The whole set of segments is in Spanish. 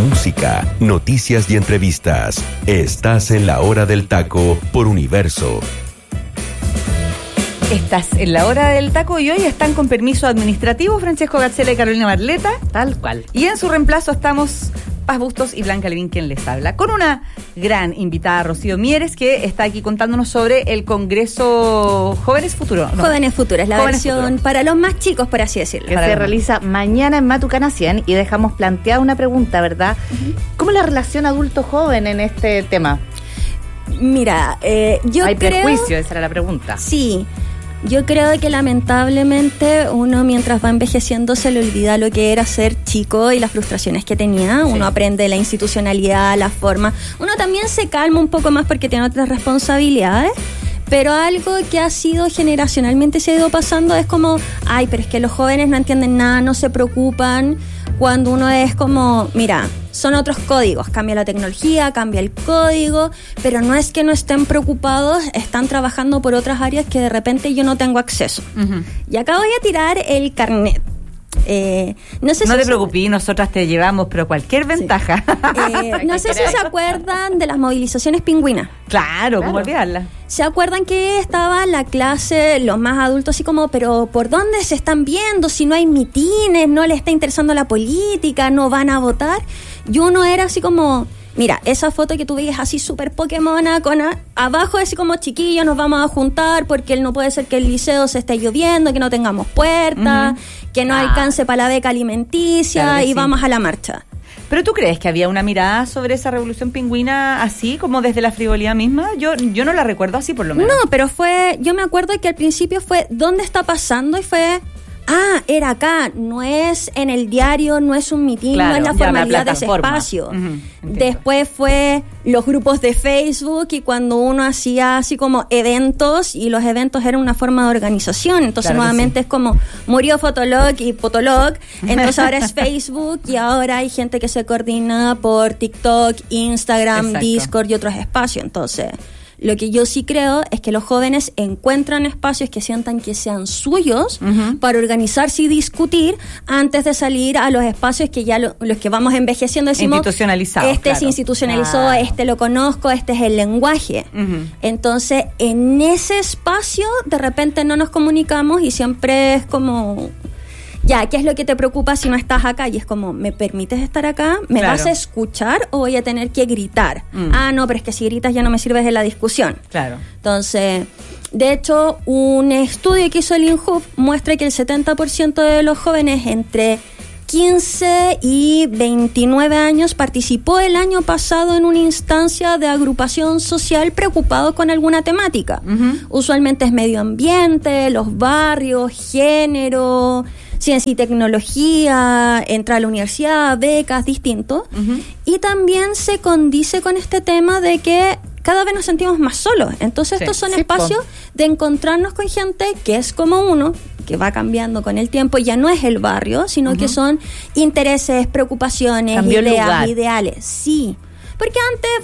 música, noticias y entrevistas. Estás en la Hora del Taco por Universo. Estás en la Hora del Taco y hoy están con permiso administrativo Francesco Gazzela y Carolina Barleta. Tal cual. Y en su reemplazo estamos Paz Bustos y Blanca Levin, quien les habla, con una gran invitada, Rocío Mieres, que está aquí contándonos sobre el Congreso Jóvenes Futuros. ¿No? Jóvenes Futuros, la Jóvenes versión Futuros. para los más chicos, por así decirlo. Que se realiza mañana en Matucana 100 y dejamos planteada una pregunta, ¿verdad? ¿Cómo es la relación adulto-joven en este tema? Mira, yo ¿Hay creo... prejuicio? Esa era la pregunta. Sí. Yo creo que lamentablemente uno mientras va envejeciendo se le olvida lo que era ser chico y las frustraciones que tenía. Uno aprende la institucionalidad, la forma. Uno también se calma un poco más porque tiene otras responsabilidades. Pero algo que ha sido generacionalmente se ha ido pasando es como, ay, pero es que los jóvenes no entienden nada, no se preocupan. Cuando uno es como, mira, son otros códigos, cambia la tecnología, cambia el código, pero no es que no estén preocupados, están trabajando por otras áreas que de repente yo no tengo acceso. Uh-huh. Y acá voy a tirar el carnet. No te preocupes, nosotras te llevamos, pero cualquier ventaja. Sí. No sé si se acuerdan de las movilizaciones pingüinas. Claro, ¿cómo olvidarlas? ¿Se acuerdan que estaba la clase, los más adultos, así como, pero ¿por dónde se están viendo? Si no hay mitines, no les está interesando la política, no van a votar. Y uno era así como... Mira, esa foto que tú veías así súper Pokémona, con abajo así como chiquillos, nos vamos a juntar porque no puede ser que el liceo se esté lloviendo, que no tengamos puertas, que no alcance para la beca alimenticia, claro, y sí, vamos a la marcha. ¿Pero tú crees que había una mirada sobre esa revolución pingüina así, como desde la frivolidad misma? Yo no la recuerdo así, por lo menos. No, pero yo me acuerdo que al principio fue, ¿dónde está pasando? Y fue... era acá, no es en el diario, no es un mitin, claro, no es la formalidad de ese espacio. Uh-huh, después fue los grupos de Facebook y cuando uno hacía así como eventos y los eventos eran una forma de organización, entonces claro, nuevamente sí, es como murió Fotolog y Potolog, entonces ahora es Facebook y ahora hay gente que se coordina por TikTok, Instagram, exacto, Discord y otros espacios, entonces... Lo que yo sí creo es que los jóvenes encuentran espacios que sientan que sean suyos uh-huh, para organizarse y discutir antes de salir a los espacios que ya los que vamos envejeciendo decimos institucionalizados. Claro. Se institucionalizó, lo conozco, este es el lenguaje. Uh-huh. Entonces, en ese espacio de repente no nos comunicamos y siempre es como... Ya, ¿qué es lo que te preocupa si no estás acá? Y es como, ¿me permites estar acá? ¿Me claro, vas a escuchar o voy a tener que gritar? No, pero es que si gritas ya no me sirves de la discusión. Claro. Entonces, de hecho, un estudio que hizo el INJUV muestra que el 70% de los jóvenes entre 15 y 29 años participó el año pasado en una instancia de agrupación social preocupado con alguna temática. Uh-huh. Usualmente es medio ambiente, los barrios, género... ciencia y tecnología, entrar a la universidad, becas, distintos. Uh-huh. Y también se condice con este tema de que cada vez nos sentimos más solos. Entonces sí, estos son espacios de encontrarnos con gente que es como uno, que va cambiando con el tiempo, ya no es el barrio, sino uh-huh, que son intereses, preocupaciones, ideales. Sí. Porque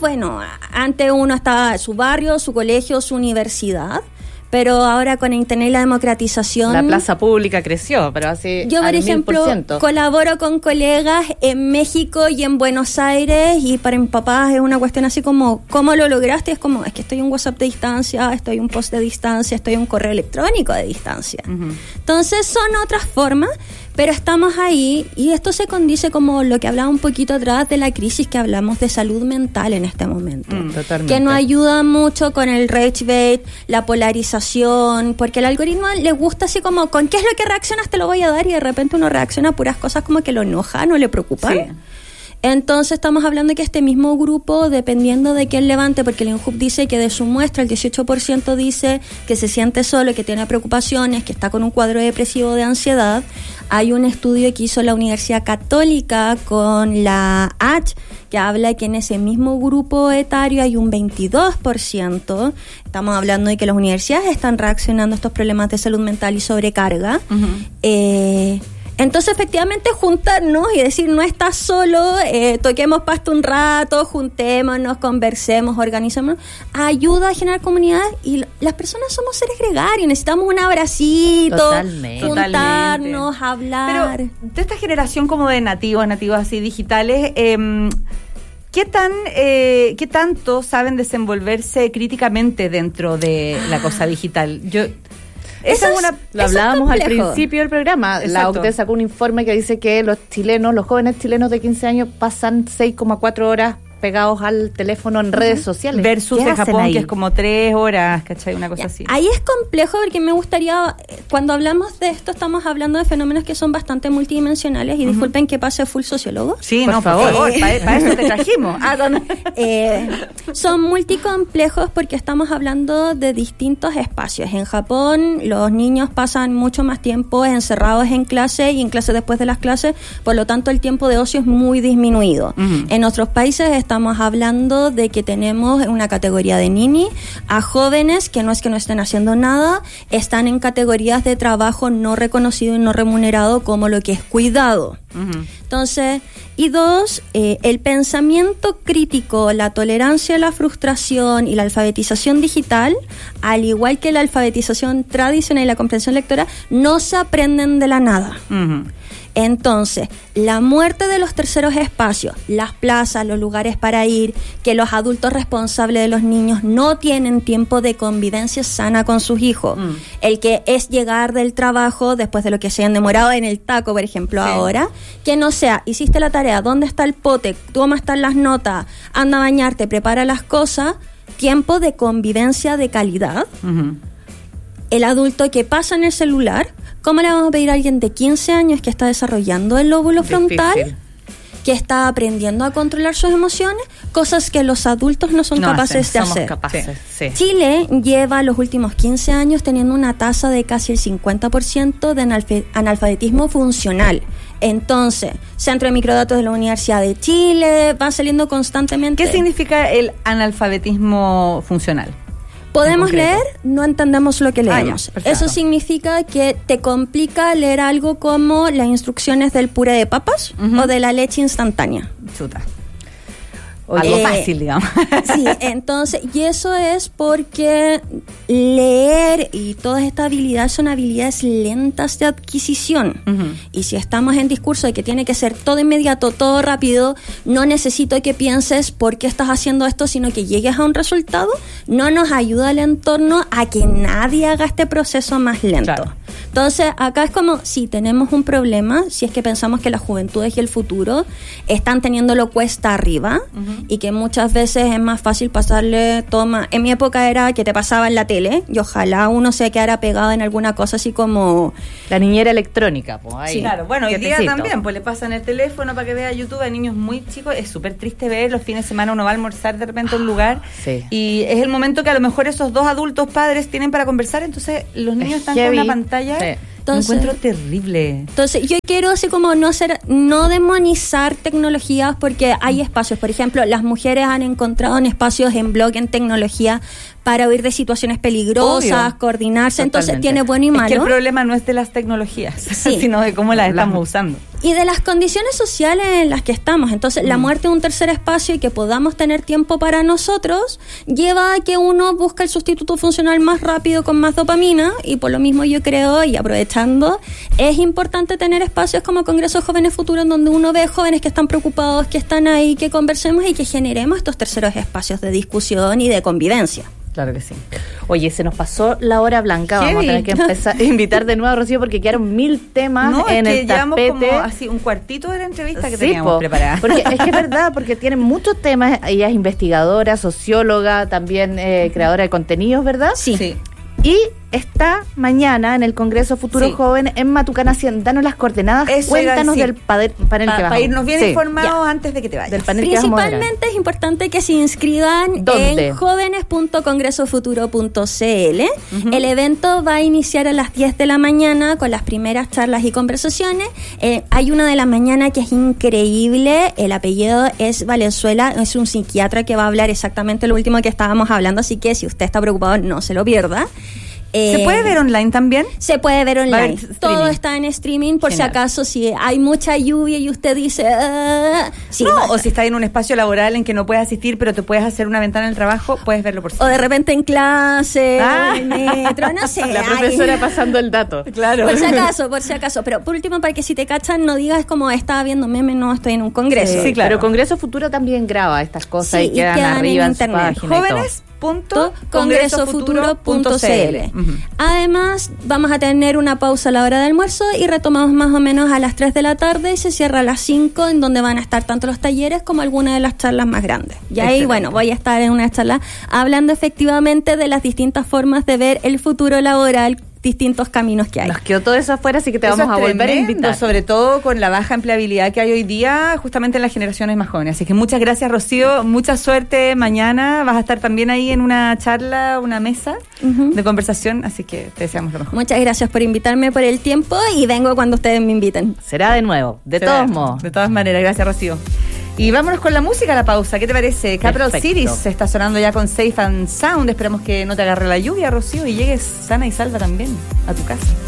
antes uno estaba su barrio, su colegio, su universidad. Pero ahora con el internet y la democratización... La plaza pública creció, pero así yo, por ejemplo, 1000%. Colaboro con colegas en México y en Buenos Aires y para mis papás es una cuestión así como, ¿cómo lo lograste? Es como, es que estoy un WhatsApp de distancia, estoy un post de distancia, estoy un correo electrónico de distancia. Uh-huh. Entonces son otras formas, pero estamos ahí y esto se condice como lo que hablaba un poquito atrás de la crisis que hablamos de salud mental en este momento. Totalmente. Que nos ayuda mucho con el rage bait, la polarización, porque el algoritmo le gusta así como, ¿con qué es lo que reaccionas? Te lo voy a dar y de repente uno reacciona a puras cosas como que lo enoja, no le preocupa. Sí. Entonces estamos hablando de que este mismo grupo, dependiendo de quién levante, porque el INJUV dice que de su muestra el 18% dice que se siente solo, que tiene preocupaciones, que está con un cuadro depresivo de ansiedad. Hay un estudio que hizo la Universidad Católica con la H, que habla que en ese mismo grupo etario hay un 22%. Estamos hablando de que las universidades están reaccionando a estos problemas de salud mental y sobrecarga. Uh-huh. Entonces, efectivamente, juntarnos y decir, no estás solo, toquemos pasto un rato, juntémonos, conversemos, organicémonos, ayuda a generar comunidad, y las personas somos seres gregarios, necesitamos un abracito, juntarnos, hablar. Pero de esta generación como de nativos así digitales, ¿qué tanto saben desenvolverse críticamente dentro de la cosa digital? Lo hablábamos al principio del programa. Exacto. La OCDE sacó un informe que dice que los jóvenes chilenos de 15 años pasan 6,4 horas pegados al teléfono en redes sociales. Versus en Japón, que es como 3 horas, ¿cachai? Una cosa así. Ahí es complejo porque me gustaría, cuando hablamos de esto, estamos hablando de fenómenos que son bastante multidimensionales, y disculpen que pase full sociólogo. Sí, por favor. Para eso te trajimos. Son multicomplejos porque estamos hablando de distintos espacios. En Japón, los niños pasan mucho más tiempo encerrados en clase y en clase después de las clases, por lo tanto el tiempo de ocio es muy disminuido. En otros países estamos hablando de que tenemos una categoría de nini a jóvenes que no es que no estén haciendo nada, están en categorías de trabajo no reconocido y no remunerado, como lo que es cuidado. Entonces, y dos, el pensamiento crítico, la tolerancia a la frustración y la alfabetización digital, al igual que la alfabetización tradicional y la comprensión lectora, no se aprenden de la nada. Entonces, la muerte de los terceros espacios, las plazas, los lugares para ir, que los adultos responsables de los niños no tienen tiempo de convivencia sana con sus hijos. El que es llegar del trabajo después de lo que se hayan demorado en el taco, por ejemplo, ahora, que no sea, hiciste la tarea, ¿dónde está el pote? ¿Cómo están las notas? Anda a bañarte, prepara las cosas. Tiempo de convivencia de calidad. El adulto que pasa en el celular. ¿Cómo le vamos a pedir a alguien de 15 años que está desarrollando el lóbulo frontal, que está aprendiendo a controlar sus emociones, cosas que los adultos no son capaces de hacer? Sí. Chile lleva los últimos 15 años teniendo una tasa de casi el 50% de analfabetismo funcional. Entonces, Centro de Microdatos de la Universidad de Chile va saliendo constantemente. ¿Qué significa el analfabetismo funcional? Podemos leer, no entendemos lo que leemos. Eso significa que te complica leer algo como las instrucciones del puré de papas o de la leche instantánea. Chuta. Algo fácil, digamos. Sí, entonces, y eso es porque leer y todas estas habilidades son habilidades lentas de adquisición. Y si estamos en discurso de que tiene que ser todo inmediato, todo rápido, no necesito que pienses por qué estás haciendo esto, sino que llegues a un resultado, no nos ayuda el entorno a que nadie haga este proceso más lento. Claro. Entonces, acá es como, si tenemos un problema, si es que pensamos que las juventudes y el futuro están teniéndolo cuesta arriba, y que muchas veces es más fácil pasarle toma. En mi época era que te pasaba en la tele, y ojalá uno se quedara pegado en alguna cosa así como la niñera electrónica, pues ahí. Sí, claro, bueno, hoy día también, pues le pasan el teléfono para que vea YouTube a niños muy chicos. Es súper triste ver los fines de semana uno va a almorzar de repente a un lugar y es el momento que a lo mejor esos dos adultos padres tienen para conversar, entonces los niños están con una pantalla. Entonces, encuentro terrible. Entonces, yo quiero así como no demonizar tecnologías, porque hay espacios. Por ejemplo, las mujeres han encontrado en espacios en blog, en tecnología, para huir de situaciones peligrosas, coordinarse. Totalmente. Entonces, tiene bueno y malo. Es que el problema no es de las tecnologías, sino de cómo las estamos usando. Y de las condiciones sociales en las que estamos. Entonces, la muerte de un tercer espacio y que podamos tener tiempo para nosotros lleva a que uno busque el sustituto funcional más rápido con más dopamina, y por lo mismo yo creo, y aprovechando, es importante tener espacios como Congreso Jóvenes Futuros, donde uno ve jóvenes que están preocupados, que están ahí, que conversemos y que generemos estos terceros espacios de discusión y de convivencia. Claro que sí. Oye, se nos pasó la hora blanca. Vamos a tener que empezar a invitar de nuevo a Rocío porque quedaron 1000 temas en el tapete. Como así un cuartito de la entrevista que teníamos preparada. Porque es que es verdad, porque tienen muchos temas. Ella es investigadora, socióloga, también creadora de contenidos, ¿verdad? Sí. Y está mañana en el Congreso Futuro Joven en Matucana 100. Danos las coordenadas. Cuéntanos del panel que vamos. Para irnos bien informados antes de que te vayas. Del panel Principalmente es importante que se inscriban en jóvenes.congresofuturo.cl. El evento va a iniciar a las 10 de la mañana con las primeras charlas y conversaciones. Hay una de la mañana que es increíble. El apellido es Valenzuela. Es un psiquiatra que va a hablar exactamente lo último que estábamos hablando. Así que si usted está preocupado, no se lo pierda. ¿Se puede ver online también? Se puede ver online. Todo está en streaming, por Genial. Si acaso, si hay mucha lluvia y usted dice... sí, no, o si está en un espacio laboral en que no puedes asistir, pero te puedes hacer una ventana en el trabajo, puedes verlo por sí. O de repente en clase, o en el metro, no sé. La profesora pasando el dato. Claro. Por si acaso. Pero por último, para que si te cachan, no digas como estaba viendo meme, no, estoy en un congreso. Sí, claro. Pero Congreso Futuro también graba estas cosas y quedan arriba en internet. Jóvenes.congresofuturo.cl. Además, vamos a tener una pausa a la hora de almuerzo y retomamos más o menos a las 3 de la tarde y se cierra a las 5, en donde van a estar tanto los talleres como algunas de las charlas más grandes. Y ahí, bueno, voy a estar en una charla hablando efectivamente de las distintas formas de ver el futuro laboral, distintos caminos que hay. Nos quedó todo eso afuera, así que te vamos a volver a invitar. Sobre todo con la baja empleabilidad que hay hoy día, justamente en las generaciones más jóvenes. Así que muchas gracias, Rocío. Mucha suerte mañana. Vas a estar también ahí en una charla, una mesa de conversación, así que te deseamos lo mejor. Muchas gracias por invitarme, por el tiempo, y vengo cuando ustedes me inviten. Será de nuevo, de todos modos. De todas maneras, gracias, Rocío. Y vámonos con la música a la pausa. ¿Qué te parece? Capital Cities se está sonando ya con Safe and Sound. Esperamos que no te agarre la lluvia, Rocío, y llegues sana y salva también a tu casa.